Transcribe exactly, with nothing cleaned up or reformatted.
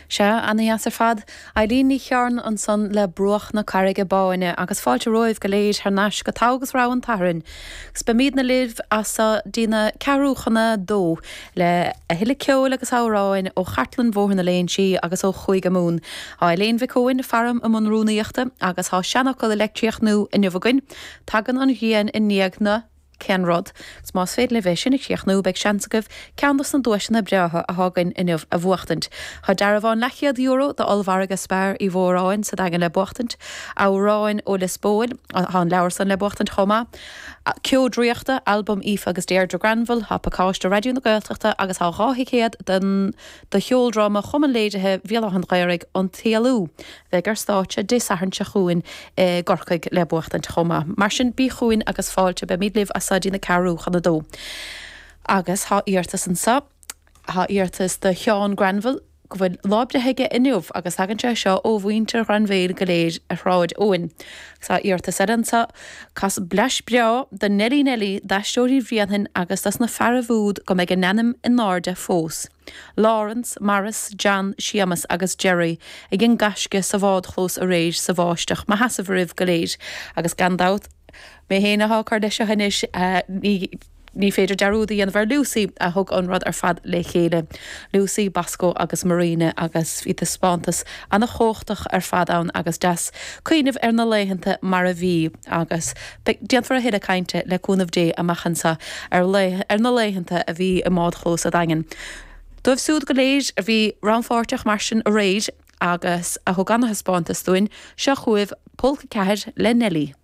Se anna ar fad Eileen ní chearn an son le bruach na carige báine agus fáilte roimh go léir ar nas go tágus rá an tairn. Gus be míad na libh asa dína ceúchanna dó le a hiile ceol agus áráin ó chatlan bhór na léon si agus ó chuig go mún. Á Eileen bhicóin farm am an rúnaíochta agus há seanach go electriach nó in nuhagain, tagan an ghian in níagna Kenrod, s más féad le bheith sin ag siach nó beag seansagah ceandas an dúisina breatha a hágain inmh a bhuachtant. Tá darabháin lechiad euro de olbhar agus spéir i bhóráin sa dagan le buachtant, á ráin ó Lisbóin há an leabhar san le buachtant chomá. Ceodríochta album If agus Deirdre Granville há pacáiste radioú na Gaeltachta agus há ráthicéad den de cheoldrama chuman léidethe bhéalachan réirigh an T L U. Bheith ar státe désahanse chuin gorcaig le buachtant chomá. Mar sin bí chuin agus fáilte be míadlibh a dína carúchan na dó. Agus há íartas an sa, há íartas de Seán Granville go bhfuil lábde heige inniuh agus haganse seo ó bhaointe Granville go léir a ráid óin. Sa íartas ansa cas bleis breá de Nelly Nelly d'aisteoirí bhríanhin agus tas na fearrahúd go meid an nenim in náde fós. Lawrence, Maris, Jan, Seamus agus Jerry ag gin gasce sa bhád chlós a réis sa bháisteach ma hasah rih go léir agus gandát mé héna há cardéise hanis ní ní féidir dearúdaí an bhar Lucy a thug an rud ar fad le chéile. Lucy, Basco agus Marina agus Vita Spontas anna chóchtach ar fad ann agus das cuiineh ar na léhananta mar a bhí agus déanfar a héad a cainte le cúnamh dé a machansa ar, le, ar na léhananta a bhí i mád chlós a dagan. Dúibh súd go léir a bhí ranfáirteach mar sin a réid agus a thug anna Spontas dúin seo chuibh polca ceir le Nelly.